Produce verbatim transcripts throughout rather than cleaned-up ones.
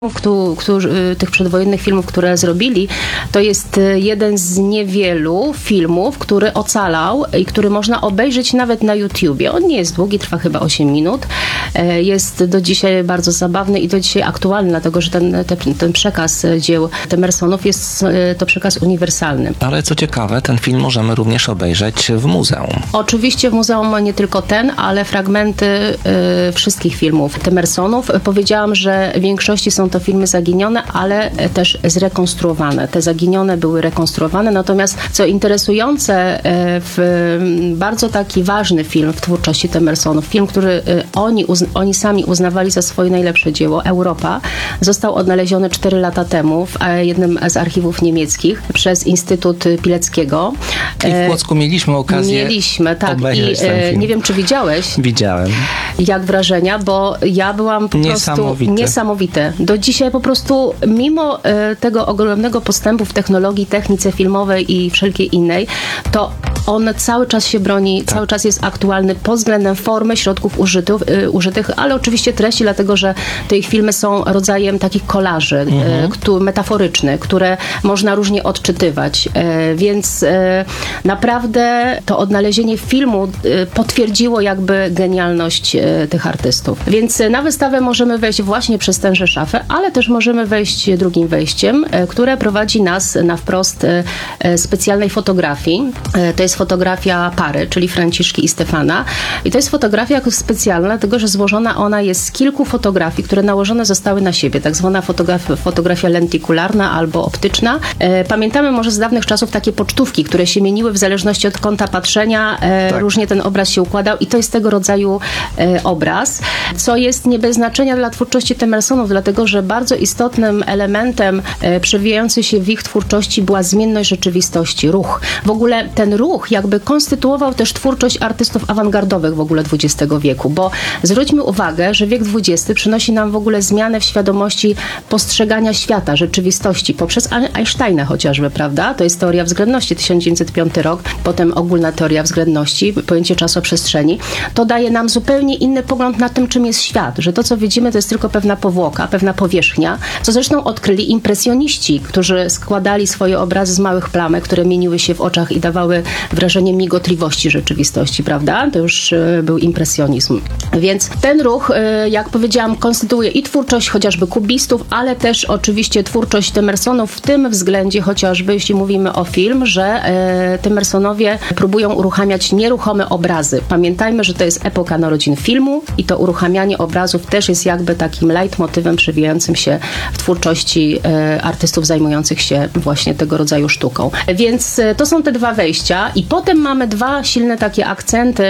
Którzy, tych przedwojennych filmów, które zrobili, to jest jeden z niewielu filmów, który ocalał i który można obejrzeć nawet na YouTubie. On nie jest długi, trwa chyba osiem minut. Jest do dzisiaj bardzo zabawny i do dzisiaj aktualny, dlatego że ten, ten, ten przekaz dzieł Temersonów jest to przekaz uniwersalny. Ale co ciekawe, ten film możemy również obejrzeć w muzeum. Oczywiście w muzeum nie tylko ten, ale fragmenty y, wszystkich filmów Temersonów. Powiedziałam, że w większości są to filmy zaginione, ale też zrekonstruowane. Te zaginione były rekonstruowane, natomiast co interesujące, w bardzo taki ważny film w twórczości Temersonów, film, który oni, oni sami uznawali za swoje najlepsze dzieło, Europa, został odnaleziony cztery lata temu w jednym z archiwów niemieckich przez Instytut Pileckiego. I w Płocku mieliśmy okazję Mieliśmy, tak. obejrzeć I ten film. Nie wiem, czy widziałeś? Widziałem. Jak wrażenia, bo ja byłam po prostu niesamowite. Do dzisiaj po prostu, mimo e, tego ogromnego postępu w technologii, technice filmowej i wszelkiej innej, to on cały czas się broni, tak. Cały czas jest aktualny pod względem formy, środków użytych, y, użytych, ale oczywiście treści, dlatego że te ich filmy są rodzajem takich kolaży mhm. y, któ, metaforycznych, które można różnie odczytywać. Y, więc y, naprawdę to odnalezienie filmu y, potwierdziło jakby genialność y, tych artystów. Więc y, na wystawę możemy wejść właśnie przez tęże szafę, ale też możemy wejść drugim wejściem, y, które prowadzi nas na wprost y, y, specjalnej fotografii. Y, to jest fotografia pary, czyli Franciszki i Stefana. I to jest fotografia specjalna, dlatego że złożona ona jest z kilku fotografii, które nałożone zostały na siebie. Tak zwana fotografia, fotografia lentikularna albo optyczna. E, pamiętamy może z dawnych czasów takie pocztówki, które się mieniły w zależności od kąta patrzenia. E, tak. Różnie ten obraz się układał i to jest tego rodzaju e, obraz, co jest nie bez znaczenia dla twórczości Temersonów, dlatego że bardzo istotnym elementem e, przewijający się w ich twórczości była zmienność rzeczywistości, ruch. W ogóle ten ruch jakby konstytuował też twórczość artystów awangardowych w ogóle dwudziestego wieku, bo zwróćmy uwagę, że wiek dwudziesty przynosi nam w ogóle zmianę w świadomości postrzegania świata, rzeczywistości, poprzez Einsteina chociażby, prawda? To jest teoria względności, tysiąc dziewięćset piąty rok, potem ogólna teoria względności, pojęcie czasoprzestrzeni. To daje nam zupełnie inny pogląd na tym, czym jest świat, że to, co widzimy, to jest tylko pewna powłoka, pewna powierzchnia, co zresztą odkryli impresjoniści, którzy składali swoje obrazy z małych plamek, które mieniły się w oczach i dawały wrażenie migotliwości rzeczywistości, prawda? To już był impresjonizm. Więc ten ruch, jak powiedziałam, konstytuuje i twórczość chociażby kubistów, ale też oczywiście twórczość Temersonów w tym względzie, chociażby jeśli mówimy o film, że Temersonowie próbują uruchamiać nieruchome obrazy. Pamiętajmy, że to jest epoka narodzin filmu i to uruchamianie obrazów też jest jakby takim leitmotywem przewijającym się w twórczości artystów zajmujących się właśnie tego rodzaju sztuką. Więc to są te dwa wejścia i potem mamy dwa silne takie akcenty.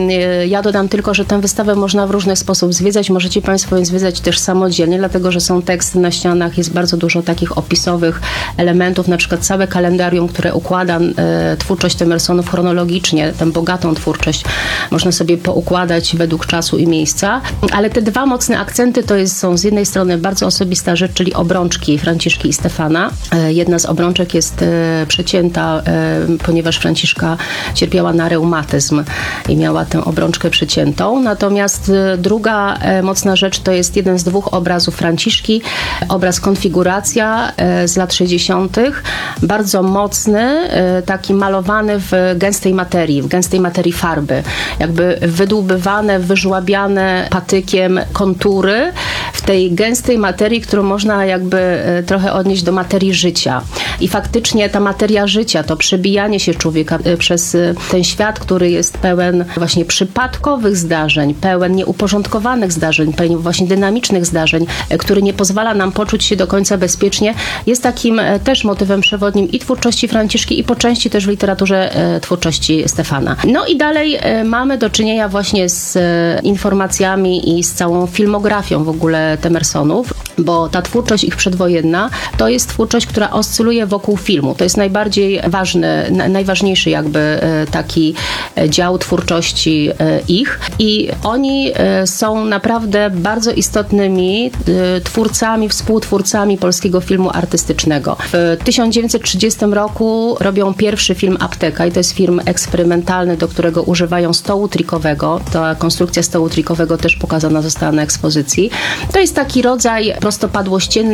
Ja dodam tylko, że tę wystawę można w różny sposób zwiedzać. Możecie Państwo ją zwiedzać też samodzielnie, dlatego że są teksty na ścianach, jest bardzo dużo takich opisowych elementów, na przykład całe kalendarium, które układa e, twórczość Temersonów chronologicznie, tę bogatą twórczość można sobie poukładać według czasu i miejsca, ale te dwa mocne akcenty to jest, są z jednej strony bardzo osobista rzecz, czyli obrączki Franciszki i Stefana. E, jedna z obrączek jest e, przecięta, e, ponieważ Franciszka cierpiała na reumatyzm i miała tę obrączkę przyciętą. Natomiast druga mocna rzecz to jest jeden z dwóch obrazów Franciszki. Obraz Konfiguracja z lat sześćdziesiątych. Bardzo mocny, taki malowany w gęstej materii, w gęstej materii farby. Jakby wydłubywane, wyżłabiane patykiem kontury w tej gęstej materii, którą można jakby trochę odnieść do materii życia. I faktycznie ta materia życia, to przebijanie się człowieka przez ten świat, który jest pełen właśnie przypadkowych zdarzeń, pełen nieuporządkowanych zdarzeń, pełen właśnie dynamicznych zdarzeń, który nie pozwala nam poczuć się do końca bezpiecznie, jest takim też motywem przewodnim i twórczości Franciszki i po części też w literaturze twórczości Stefana. No i dalej mamy do czynienia właśnie z informacjami i z całą filmografią w ogóle Temersonów, bo ta twórczość ich przedwojenna to jest twórczość, która oscyluje wokół filmu. To jest najbardziej ważny, najważniejszy jakby jakby taki dział twórczości ich i oni są naprawdę bardzo istotnymi twórcami, współtwórcami polskiego filmu artystycznego. W tysiąc dziewięćset trzydziestym roku robią pierwszy film Apteka i to jest film eksperymentalny, do którego używają stołu trikowego. Ta konstrukcja stołu trikowego też pokazana została na ekspozycji. To jest taki rodzaj prostopadłościennej